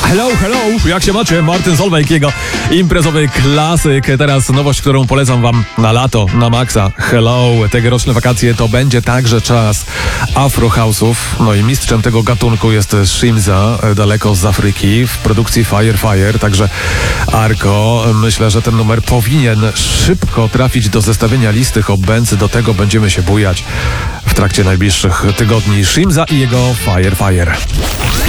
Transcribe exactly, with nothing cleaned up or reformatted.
Hello, hello, jak się macie? Martin Solveig, jego imprezowy klasyk. Teraz nowość, którą polecam wam na lato, na maksa. Hello, tegoroczne wakacje to będzie także czas Afro House'ów. No i mistrzem tego gatunku jest Shimza, daleko z Afryki, w produkcji Fire Fire. Także Arko, myślę, że ten numer powinien szybko trafić do zestawienia listy Hot Bands. Do tego będziemy się bujać w trakcie najbliższych tygodni. Shimza i jego Fire Fire.